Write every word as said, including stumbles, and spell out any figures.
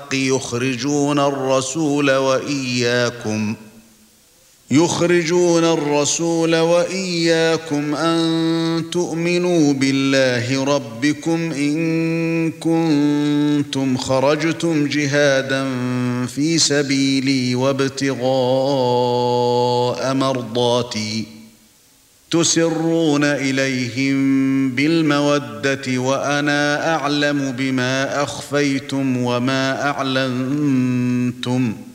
يخرجون الرسول وإياكم يخرجون الرسول وإياكم أن تؤمنوا بالله ربكم إن كنتم خرجتم جهادا في سبيلي وابتغاء مرضاتي تسرون إليهم بالمودة وأنا أعلم بما أخفيتم وما أعلنتم